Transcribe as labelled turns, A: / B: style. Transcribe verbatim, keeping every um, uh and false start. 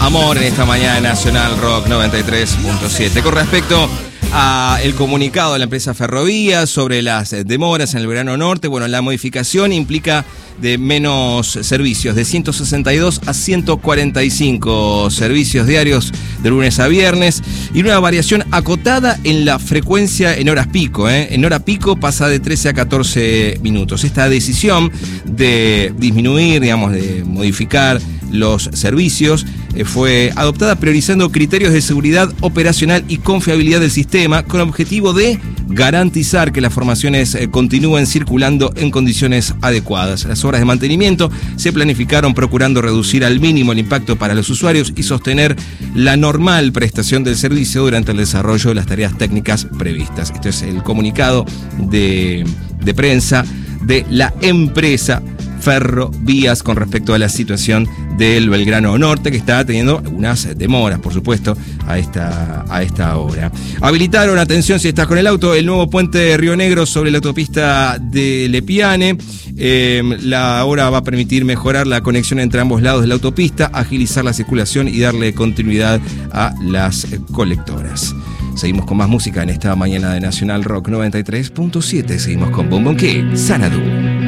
A: amor en esta mañana de Nacional Rock noventa y tres punto siete. Con respecto a el comunicado de la empresa Ferrovías sobre las demoras en el verano norte, bueno, la modificación implica de menos servicios, de ciento sesenta y dos a ciento cuarenta y cinco servicios diarios de lunes a viernes, y una variación acotada en la frecuencia en horas pico, ¿eh? En hora pico pasa de trece a catorce minutos. Esta decisión de disminuir, digamos, de modificar los servicios eh, fue adoptada priorizando criterios de seguridad operacional y confiabilidad del sistema, con el objetivo de garantizar que las formaciones eh, continúen circulando en condiciones adecuadas. Las obras de mantenimiento se planificaron procurando reducir al mínimo el impacto para los usuarios y sostener la normal prestación del servicio durante el desarrollo de las tareas técnicas previstas. Este es el comunicado de, de prensa de la empresa Ferrovías con respecto a la situación del Belgrano Norte, que está teniendo algunas demoras, por supuesto, a esta, a esta hora. Habilitaron, atención si estás con el auto, el nuevo puente de Río Negro sobre la autopista de Lepiane. Eh, la obra va a permitir mejorar la conexión entre ambos lados de la autopista, agilizar la circulación y darle continuidad a las colectoras. Seguimos con más música en esta mañana de Nacional Rock noventa y tres punto siete. Seguimos con Bombón Que Sanadu.